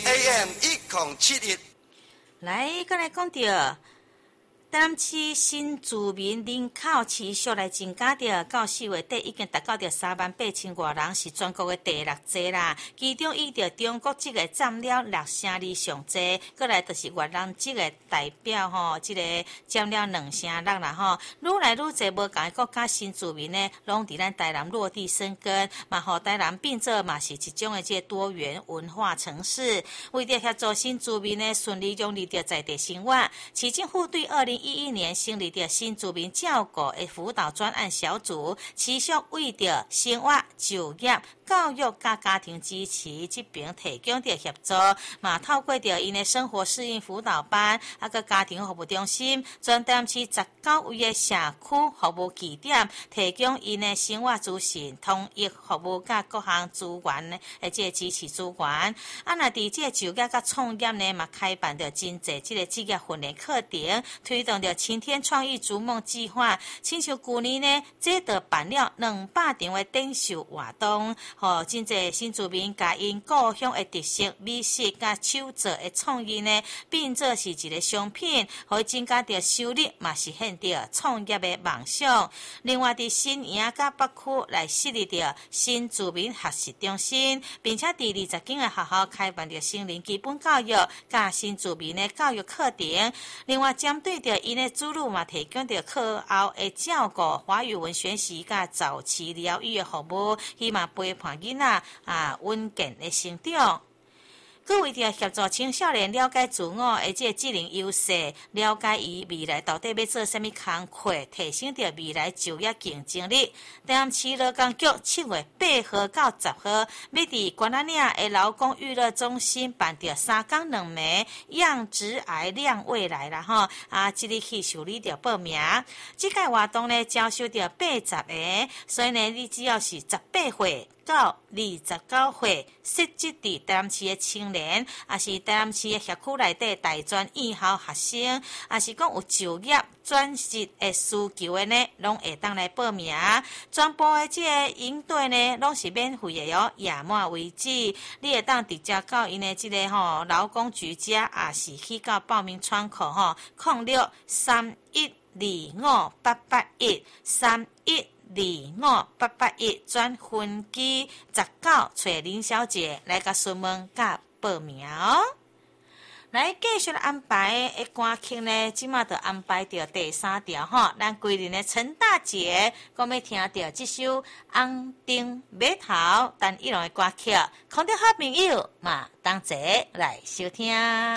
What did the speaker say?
AM 1071。 来，再来讲到。台南市新住民人口持续来增加着，到4月底已经达到着38000多人，是全国的第6座啦。其中以着中国籍个占了6成以上侪，过来就是越南籍个代表吼，即个占了2成6啦吼。愈来愈侪无共个国家新住民呢，拢伫咱台南落地生根，嘛互台南变做嘛是一种的即多元文化城市。为着协助新住民呢顺利融入着在地生活，市政府对2011年成立的新住民照顾的辅导专案小组，持续为着生活、就业、教育甲家庭支持这边提供着协助，嘛透过着因的生活适应辅导班，个家庭服务中心，全台市19位的社区服务据点，提供因的生活资讯、统一服务甲各项资源的这支持资源。若伫这就业甲创业呢，嘛开办着真济这个职业训练课程，推动着晴天创意逐梦计划，亲像去年呢，这就办了200场的展售活动，真济新住民甲因故乡的特色、美食甲手作的创意呢，变做是一个商品，可以增加着收入，嘛实现着创业的梦想。另外，伫新营甲北区来设立着新住民学习中心，并且伫20间的学校开办着成人基本教育甲新住民的教育课程。另外，针对着因的子女嘛，提供着课后的照顾、华语文学习甲早期疗愈的服务，希望陪伴囡仔稳健的成长。佮为着协助青少年了解自我的这智能优势，了解伊未来到底要做啥物工课，提升着未来就业竞争力。台南市劳工局7月8号到10号，要伫关仔岭的劳工娱乐中心办着3天2暝，让职涯亮未来啦吼！即日起受理着报名。这个活动呢，招收着80个，所以呢，你只要是18岁到29岁，设置伫台南市的青年，也是台南市的辖区内底大专院校学生，也是讲有就业转职的需求的呢，拢会当来报名。全部的这个营队呢，拢是免费的哦，夜满为止。你会当直接到因的这个劳工局遮，也是去到报名窗口0632588131转分机19找林小姐来甲询问甲报名哦。来继续安排的歌曲呢，即马就安排到第3条吼，咱规年的陈大姐，讲要听到这首《红灯码头》陈奕龙的歌曲，空中好朋友嘛，同齐来收听。